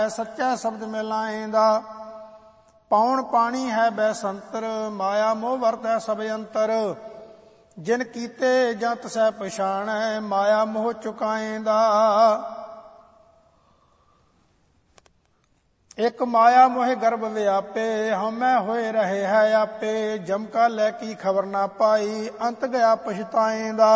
ਸੱਚਾ ਸ਼ਬਦ ਮਿਲਾਏਂਦਾ। ਪੌਣ ਪਾਣੀ ਹੈ ਬੈਸੰਤਰ, ਮਾਇਆ ਮੋਹ ਵਰਤੈ ਸਭ ਅੰਤਰ। ਜਿਨ ਕੀਤੇ ਜਾਂ ਤਸੈ ਪਛਾਣੈ, ਮਾਇਆ ਮੋਹ ਚੁਕਾਏਂਦਾ। ਇੱਕ ਮਾਇਆ ਮੋਹਿ ਗਰਭ ਵਿਆਪੇ, ਹਉਮੈ ਹੋਏ ਰਹੇ ਹੈ ਆਪੇ। ਜਮ ਕਾ ਲੈ ਕੀ ਖਬਰ ਨਾ ਪਾਈ, ਅੰਤ ਗਿਆ ਪਛਤਾਏਂਦਾ।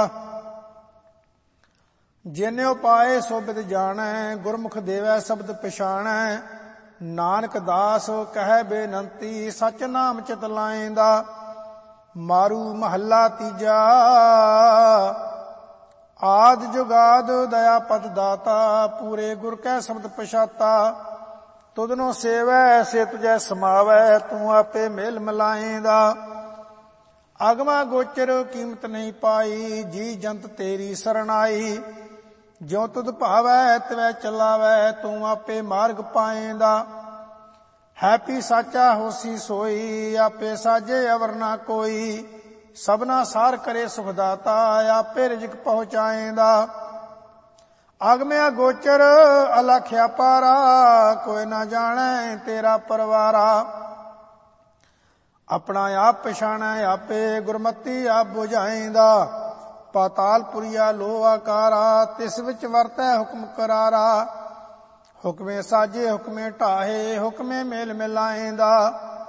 ਜਿਨਿ ਉਪਾਏ ਸੋ ਬਿਦ ਜਾਣੈ, ਗੁਰਮੁਖ ਦੇਵੈ ਸ਼ਬਦ ਪਛਾਣੈ। ਨਾਨਕ ਦਾਸ ਕਹਿ ਬੇਨੰਤੀ, ਸਚ ਨਾਮ ਚਿਤ ਲਾਏਂਦਾ। ਮਾਰੂ ਮਹੱਲਾ ਤੀਜਾ। ਆਦ ਜੁਗਾਦ ਦਇਆ ਪਤ ਦਾਤਾ, ਪੂਰੇ ਗੁਰ ਕੈ ਸ਼ਬਦ ਪਛਾਤਾ। ਤੁਧਨੋ ਸੇਵੈ ਸੇ ਤੁਝੈ ਸਮਾਵੈ, ਤੂੰ ਆਪੇ ਮੇਲ ਮਿਲਾਏਂਦਾ। ਅਗਮਾ ਗੋਚਰ ਕੀਮਤ ਨਹੀਂ ਪਾਈ, ਜੀ ਜੰਤ ਤੇਰੀ ਸਰਣਾਈ। ਜਿਉ ਤੁਧ ਭਾਵੈ ਤਿਵੈ ਚਲਾਵੈ, ਤੂੰ ਆਪੇ ਮਾਰਗ ਪਾਏਂਦਾ। ਹੈਪੀ ਸਾਚਾ ਹੋਸੀ ਸੋਈ, ਆਪੇ ਸਾਜੇ ਅਵਰ ਨਾ ਕੋਈ। ਸਭਨਾ ਸਾਰ ਕਰੇ ਸੁਖ ਦਾਤਾ, ਆਪੇ ਰਿਜਕ ਪਹੁੰਚਾਏਂਦਾ। ਅਗਮਿਆ ਗੋਚਰ ਅਲਖਿਆ ਪਾਰਾ, ਕੋਈ ਨਾ ਜਾਣੈ ਤੇਰਾ ਪਰਵਾਰਾ। ਆਪਣਾ ਆਪ ਪਛਾਣੈ ਆਪੇ, ਗੁਰਮਤੀ ਆਪ ਬੁਝਾਏਂਦਾ। ਪਾਤਾਲ ਪੁਰੀਆ ਲੋ ਆਕਾਰਾ, ਤਿਸ ਵਿੱਚ ਵਰਤੈ ਹੁਕਮ ਕਰਾਰਾ। ਹੁਕਮੇ ਸਾਜੇ ਹੁਕਮੇ ਢਾਹੇ, ਹੁਕਮੇ ਮੇਲ ਮਿਲਾਏਂਦਾ।